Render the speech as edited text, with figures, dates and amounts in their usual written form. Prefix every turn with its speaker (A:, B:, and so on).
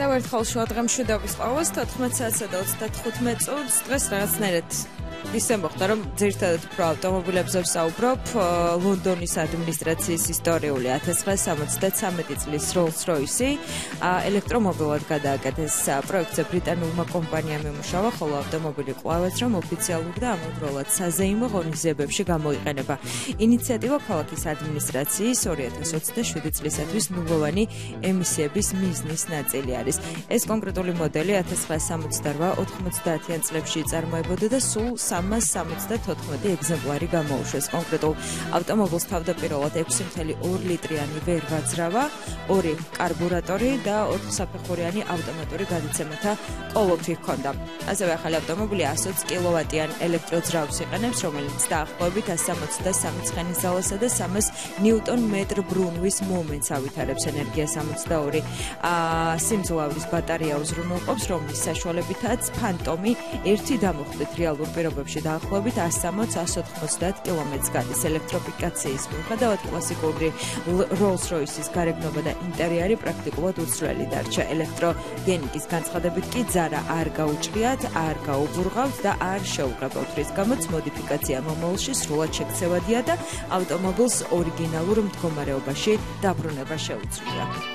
A: კიდევ ერთხელ შუადღე მშვიდობის ყავს 14 საათსა და 35 წუთს დღეს რაღაცნაირად ისე მოხდა რომ ძირითადად უფრო ავტომობილებზე ვსაუბრობ ლონდონის ადმინისტრაციის ისტორიული 1973 წლის Rolls-Royce ელექტრომობილად გადააკეთეს პროექტზე ბრიტანულმა კომპანიამ იმუშავა ხოლო ავტომობილი კვლავაც რომ ოფიციალურ და ამავდროულად საზეიმო ღონისძიებებში გამოიყენება ინიციატივა ქალაქის ადმინისტრაციის 2027 წლისათვის ნულოვანი ემისიების მიზნის ნაწილი არის ეს კონკრეტული მოდელი 1968-90-იან წლებში წარმოებოდა და სულ 374 ეგზემპლარი გამოუშვეს. კონკრეტულ ავტომობილს თავდაპირველად 6.2 ლიტრიანი ვერ ვაძრავა, 2 კარბურატორი და 4 საფეხურიანი ავტომატური გადაცემათა კოლოფი ჰქონდა. ასევე ახალი ავტომობილი 120 კილოვატიან ელექტროძრავს იყენებს, რომელიც დაახლოებით 163 ცხენის ძალასა და 300 ნიუტონ-მეტრ ბრუნვის მომენტს ავითარებს ენერგიას 62 სიმძლავრის ბატარეა უზრუნველყოფს, რომლის საშუალებითაც ფანტომი 1 დამოხდით რეალურ პირობებში დაახლოებით 160-190 კილომეტრს გადის ელექტროფიკაციის მიუხედავად კლასიკური Rolls-Royce-ის გარეგნობა და ინტერიერი პრაქტიკულად უცვლელი დარჩა. ელექტროგენიკის განცხადებით კი ძარა არ გაუჭრიათ, არ გაუბურღავთ და არ შეუღებავთ, რის გამოც მოდიფიკაცია მომავალში სრულად შექცევადია და ავტომობილს ორიგინალურ მდგომარეობაში დაბრუნება შეუძლია.